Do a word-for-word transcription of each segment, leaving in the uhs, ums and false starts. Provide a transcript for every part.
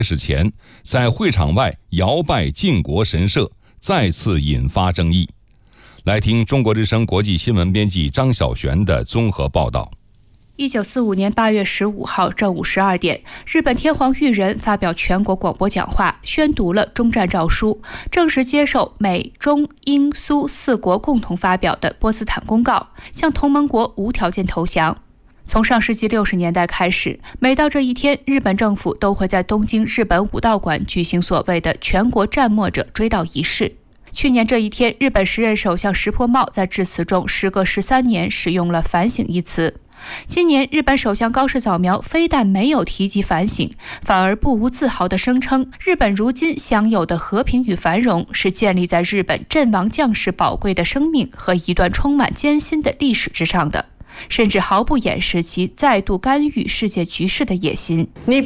始前，在会场外摇拜靖国神社，再次引发争议。来听中国之声国际新闻编辑张晓璇的综合报道。 一九四五年八月十五号正午十二点，日本天皇裕仁发表全国广播讲话，宣读了终战诏书，正式接受美、中、英、苏四国共同发表的波茨坦公告，向同盟国无条件投降。从上世纪六十年代开始，每到这一天，日本政府都会在东京日本武道馆举行所谓的全国战没者追悼仪式。去年这一天，日本时任首相石破茂在致辞中时隔十三年使用了反省一词。今年日本首相高市早苗非但没有提及反省，反而不无自豪地声称，日本如今享有的和平与繁荣是建立在日本阵亡将士宝贵的生命和一段充满艰辛的历史之上的，甚至毫不掩饰其再度干预世界局势的野心。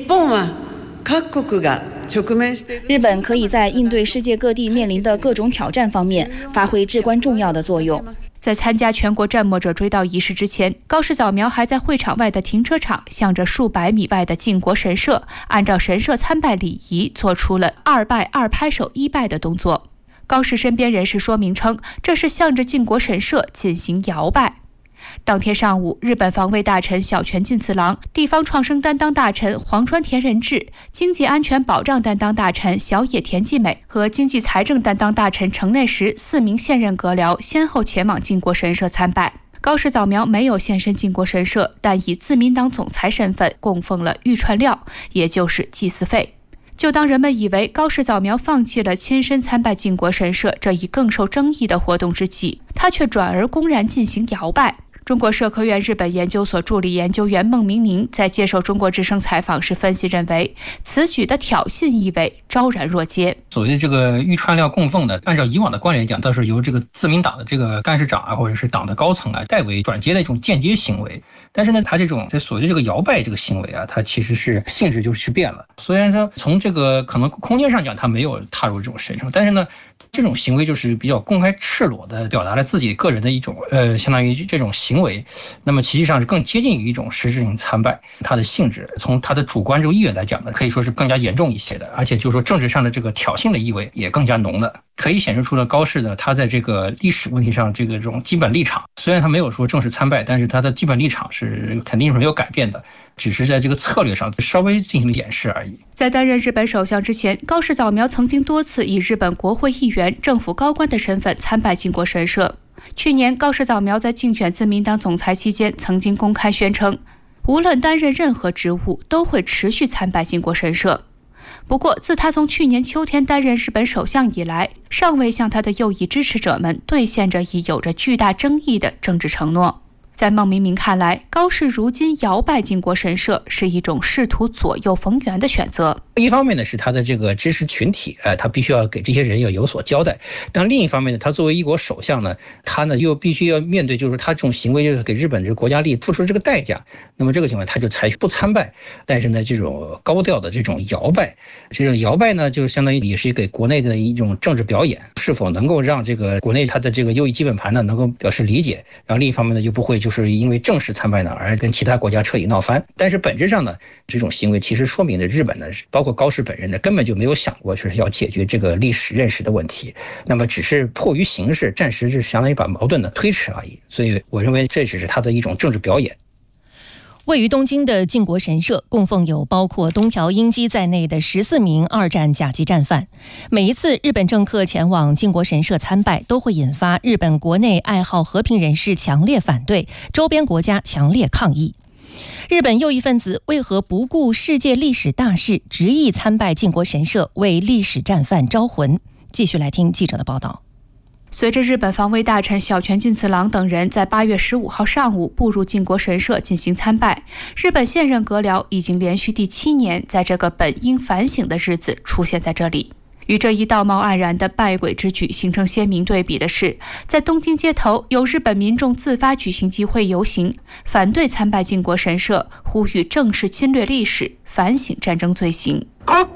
日本可以在应对世界各地面临的各种挑战方面发挥至关重要的作用。 在参加全国战没者追悼仪式之前，高市早苗还在会场外的停车场向着数百米外的靖国神社，按照神社参拜礼仪做出了二拜二拍手一拜的动作。高市身边人士说明称，这是向着靖国神社进行摇拜。当天上午，日本防卫大臣小泉进次郎、地方创生担当大臣黄川田仁志、经济安全保障担当大臣小野田纪美和经济财政担当大臣城内实四名现任阁僚先后前往靖国神社参拜。高市早苗没有现身靖国神社，但以自民党总裁身份供奉了御串料，也就是祭祀费。就当人们以为高市早苗放弃了亲身参拜靖国神社这一更受争议的活动之际，他却转而公然进行摇拜。中国社科院日本研究所助理研究员孟明明在接受中国之声采访时分析认为，此举的挑衅意味昭然若揭。 所谓的这个御串料供奉呢，按照以往的惯例来讲，倒是由这个自民党的这个干事长啊，或者是党的高层啊代为转接的一种间接行为。但是呢，他这种这所谓的这个摇拜这个行为啊，它其实是性质就是变了。虽然说从这个可能空间上讲，他没有踏入这种神圣，但是呢，这种行为就是比较公开赤裸的表达了自己个人的一种呃，相当于这种行为。那么实际上是更接近于一种实质性参拜，它的性质从它的主观这个意愿来讲呢，可以说是更加严重一些的，而且就是说政治上的这个挑衅的意味也更加浓了。可以显示出了高市呢，他在这个历史问题上这个这种基本立场，虽然他没有说正式参拜，但是他的基本立场是肯定是没有改变的，只是在这个策略上稍微进行了掩饰而已。 在担任日本首相之前，高市早苗曾经多次以日本国会议员、政府高官的身份参拜靖国神社。去年，高市早苗在竞选自民党总裁期间，曾经公开宣称，无论担任任何职务，都会持续参拜靖国神社。不过，自他从去年秋天担任日本首相以来，尚未向他的右翼支持者们兑现着已有着巨大争议的政治承诺。在孟明明看来，高市如今摇拜靖国神社是一种试图左右逢源的选择。 一方面呢，是他的这个支持群体，呃，他必须要给这些人要有所交代。但另一方面呢，他作为一国首相呢，他呢又必须要面对，就是他这种行为就是给日本这个国家利益付出这个代价。那么这个情况，他就采取不参拜，但是呢，这种高调的这种摇拜，这种摇拜呢，就是相当于也是给国内的一种政治表演，是否能够让这个国内他的这个右翼基本盘呢能够表示理解，然后另一方面呢又不会就是因为正式参拜呢而跟其他国家彻底闹翻。但是本质上呢，这种行为其实说明了日本呢，包括高市本人呢，根本就没有想过是要解决这个历史认识的问题，那么只是迫于形势，暂时是相当于把矛盾呢推迟而已。所以我认为这只是他的一种政治表演。 位于东京的靖国神社供奉有包括东条英机在内的十四名二战甲级战犯。每一次日本政客前往靖国神社参拜，都会引发日本国内爱好和平人士强烈反对，周边国家强烈抗议。日本右翼分子为何不顾世界历史大事，执意参拜靖国神社，为历史战犯招魂？继续来听记者的报道。 随着日本防卫大臣小泉进次郎等人在八月十五号上午步入靖国神社进行参拜，日本现任阁僚已经连续第七年在这个本应反省的日子出现在这里。与这一道貌岸然的拜鬼之举形成鲜明对比的是，在东京街头有日本民众自发举行集会游行，反对参拜靖国神社，呼吁正视侵略历史，反省战争罪行。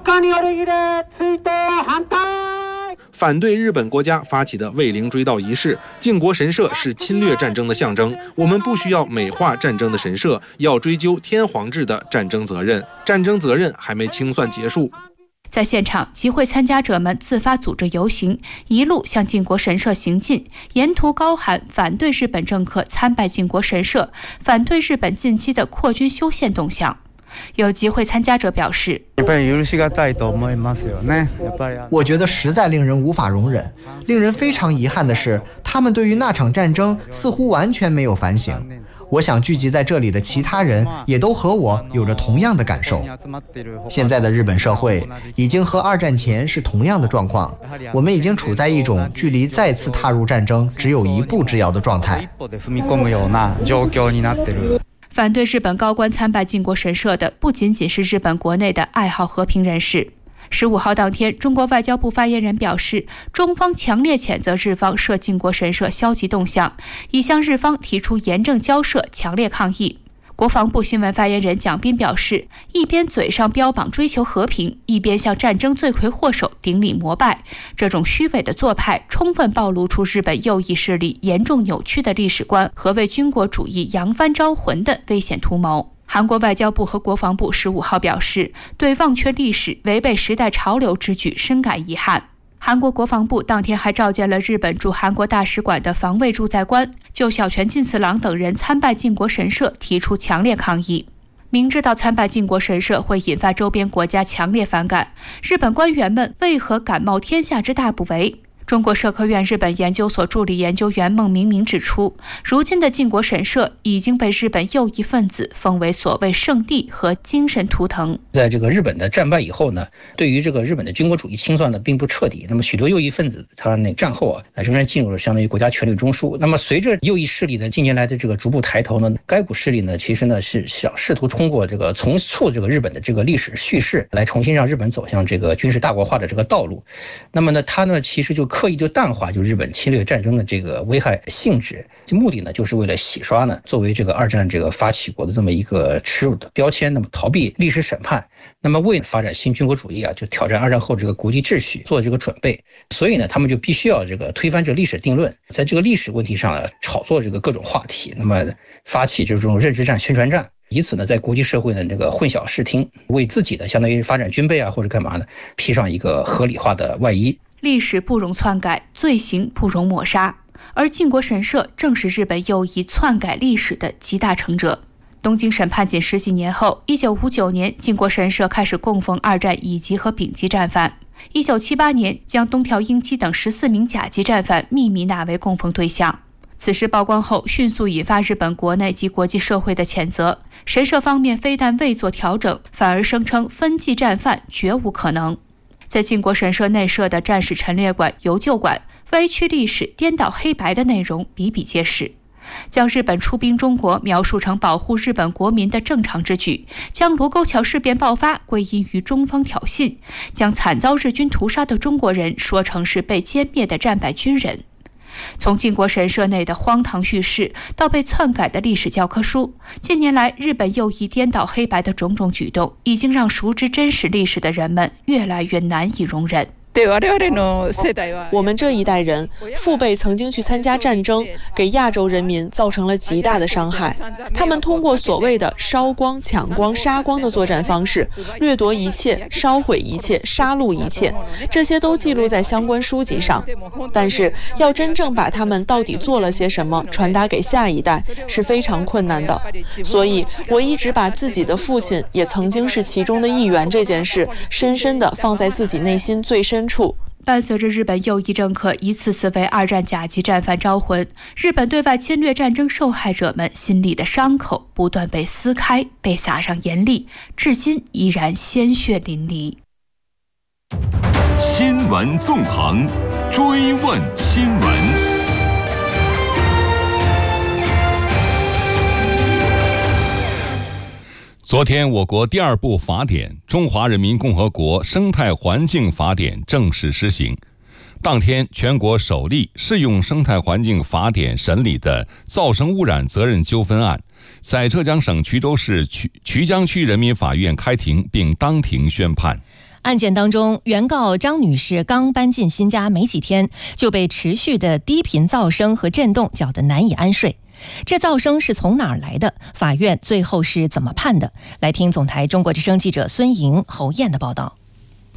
反对日本国家发起的慰灵追悼仪式，靖国神社是侵略战争的象征。我们不需要美化战争的神社，要追究天皇制的战争责任。战争责任还没清算结束。 在现场，集会参加者们自发组织游行，一路向靖国神社行进，沿途高喊反对日本政客参拜靖国神社，反对日本近期的扩军修宪动向。有集会参加者表示， 我觉得实在令人无法容忍。令人非常遗憾的是，他们对于那场战争似乎完全没有反省。我想聚集在这里的其他人也都和我有着同样的感受。现在的日本社会已经和二战前是同样的状况，我们已经处在一种距离再次踏入战争只有一步之遥的状态。 反对日本高官参拜靖国神社的不仅仅是日本国内的爱好和平人士。十五号当天，中国外交部发言人表示，中方强烈谴责日方涉靖国神社消极动向，已向日方提出严正交涉，强烈抗议。国防部新闻发言人蒋斌表示，一边嘴上标榜追求和平，一边向战争罪魁祸首顶礼膜拜，这种虚伪的做派充分暴露出日本右翼势力严重扭曲的历史观和为军国主义扬帆招魂的危险图谋。韩国外交部和国防部十五号表示，对忘却历史、违背时代潮流之举深感遗憾。韩国国防部当天还召见了日本驻韩国大使馆的防卫驻在官，就小泉进次郎等人参拜靖国神社提出强烈抗议。明知道参拜靖国神社会引发周边国家强烈反感，日本官员们为何敢冒天下之大不韪？中国社科院日本研究所助理研究员孟明明指出，如今的靖国神社已经被日本右翼分子奉为所谓圣地和精神图腾。 在这个日本的战败以后呢，对于这个日本的军国主义清算呢并不彻底，那么许多右翼分子他那战后啊仍然进入了相当于国家权力中枢。那么随着右翼势力的近年来的这个逐步抬头呢，该股势力呢其实呢是想试图通过这个重塑这个日本的这个历史叙事，来重新让日本走向这个军事大国化的这个道路。那么呢，他呢其实就刻意就淡化就日本侵略战争的这个危害性质，目的呢就是为了洗刷呢作为这个二战这个发起国的这么一个耻辱的标签，那么逃避历史审判，那么为发展新军国主义啊，就挑战二战后这个国际秩序做这个准备。所以呢，他们就必须要这个推翻这历史定论，在这个历史问题上啊炒作这个各种话题，那么发起这种认知战、宣传战。以此呢，在国际社会的这个混淆视听，为自己的相当于发展军备啊或者干嘛呢，披上一个合理化的外衣。 历史不容篡改，罪行不容抹杀，而靖国神社正是日本右翼篡改历史的集大成者。东京审判仅十几年后，一九五九年，靖国神社开始供奉二战乙级和丙级战犯。一九七八年，将东条英机等十四名甲级战犯秘密纳为供奉对象。此事曝光后，迅速引发日本国内及国际社会的谴责。神社方面非但未做调整，反而声称分祭战犯绝无可能。在靖国神社内设的战史陈列馆、游旧馆，歪曲历史、颠倒黑白的内容比比皆是，将日本出兵中国描述成保护日本国民的正常之举，将卢沟桥事变爆发归因于中方挑衅，将惨遭日军屠杀的中国人说成是被歼灭的战败军人。从靖国神社内的荒唐叙事到被篡改的历史教科书，近年来日本右翼颠倒黑白的种种举动，已经让熟知真实历史的人们越来越难以容忍。 我们这一代人父辈曾经去参加战争，给亚洲人民造成了极大的伤害。他们通过所谓的烧光、抢光、杀光的作战方式，掠夺一切，烧毁一切，杀戮一切，这些都记录在相关书籍上。但是要真正把他们到底做了些什么传达给下一代，是非常困难的。所以我一直把自己的父亲也曾经是其中的一员这件事，深深地放在自己内心最深处。 伴随着日本右翼政客一次次为二战甲级战犯招魂，日本对外侵略战争受害者们心里的伤口不断被撕开，被撒上盐粒，至今依然鲜血淋漓。 新闻纵横，追问新闻。昨天，我国第二部法典《中华人民共和国生态环境法典》正式施行。当天，全国首例适用生态环境法典审理的噪声污染责任纠纷案，在浙江省衢州市衢衢江区人民法院开庭，并当庭宣判。 案件当中，原告张女士刚搬进新家没几天，就被持续的低频噪声和震动搅得难以安睡。这噪声是从哪儿来的？法院最后是怎么判的？来听总台中国之声记者孙莹、侯燕的报道。